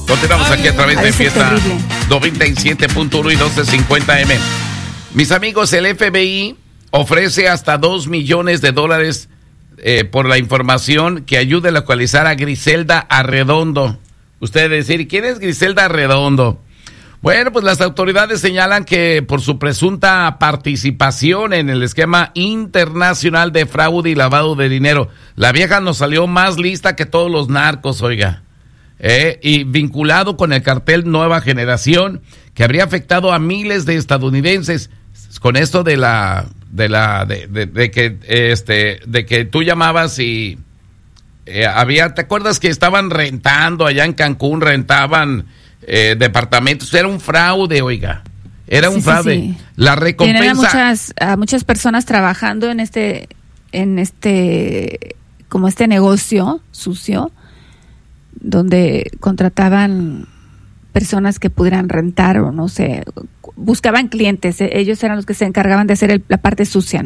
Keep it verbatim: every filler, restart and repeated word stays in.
Continuamos aquí a través de Fiesta noventa y siete punto uno y doce cincuenta eme. Mis amigos, el F B I ofrece hasta dos millones de dólares eh, por la información que ayude a localizar a Griselda Arredondo. Ustedes decir, ¿quién es Griselda Arredondo? Bueno, pues las autoridades señalan que por su presunta participación en el esquema internacional de fraude y lavado de dinero, la vieja nos salió más lista que todos los narcos, oiga. Eh, y vinculado con el cartel Nueva Generación, que habría afectado a miles de estadounidenses. Con esto de la, de la, de, de, de que, este, de que tú llamabas y eh, había, ¿te acuerdas que estaban rentando allá en Cancún, rentaban eh, departamentos? Era un fraude, oiga. Era un sí, fraude. Sí, sí. La recompensa. Tienen a muchas, a muchas personas trabajando en este, en este, como este negocio sucio, donde contrataban personas que pudieran rentar o no sé, buscaban clientes, ellos eran los que se encargaban de hacer el, la parte sucia, ¿no?